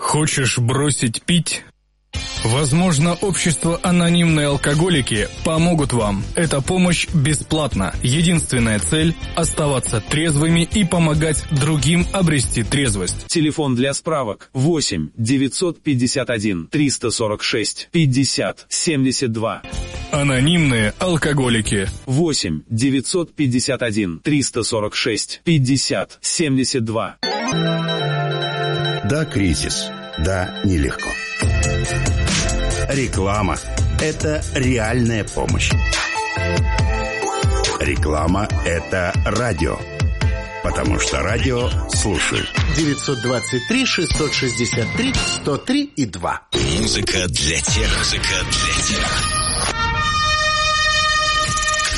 Хочешь бросить пить? Возможно, общество «Анонимные алкоголики» помогут вам. Эта помощь бесплатна. Единственная цель – оставаться трезвыми и помогать другим обрести трезвость. Телефон для справок 8 951 346 50 72. «Анонимные алкоголики». 8 951 346 50 72. Да, кризис. Да, нелегко. Реклама – это реальная помощь. Реклама – это радио. Потому что радио слушают. 923-663-103 и 2. Музыка для тех.